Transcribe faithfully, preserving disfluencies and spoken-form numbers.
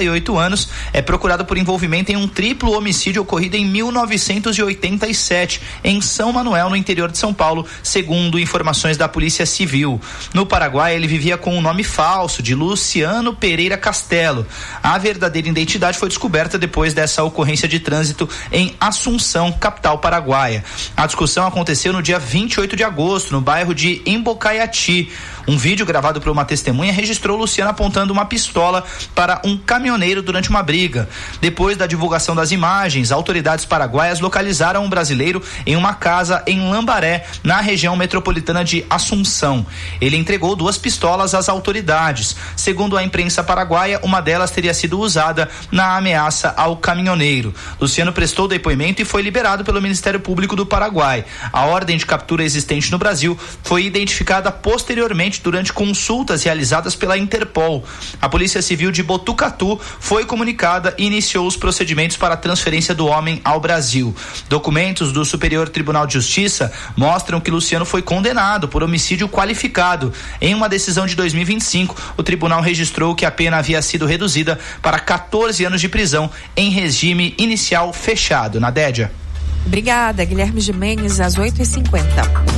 e oito anos, é procurado por envolvimento em um triplo homicídio ocorrido em mil novecentos e oitenta e sete, em São Manuel, no interior de São Paulo, segundo informações da Polícia Civil. No Paraguai, ele vivia com um nome falso de Luciano Pereira Castelo. A verdadeira identidade foi descoberta depois dessa ocorrência de trânsito em Assunção, capital paraguaia. A discussão aconteceu no dia vinte e oito de agosto, no bairro de Embocaiati. Um vídeo gravado por uma testemunha registrou Luciano apontando uma pistola para um caminhoneiro durante uma briga. Depois da divulgação das imagens, autoridades paraguaias localizaram um brasileiro em uma casa em Lambaré, na região metropolitana de Assunção. Ele entregou duas pistolas às autoridades. Segundo a imprensa paraguaia, uma delas teria sido usada na ameaça ao caminhoneiro. Luciano prestou depoimento e foi liberado pelo Ministério Público do Paraguai. A ordem de captura existente no Brasil foi identificada posteriormente durante consultas realizadas pela Interpol. A Polícia Civil de Botucatu foi comunicada e iniciou os procedimentos para a transferência do homem ao Brasil. Documentos do Superior Tribunal de Justiça mostram que Luciano foi condenado por homicídio qualificado. Em uma decisão de dois mil e vinte e cinco, o tribunal registrou que a pena havia sido reduzida para quatorze anos de prisão em regime inicial fechado. Nadédia. Obrigada, Guilherme Gimenez, às oito e cinquenta.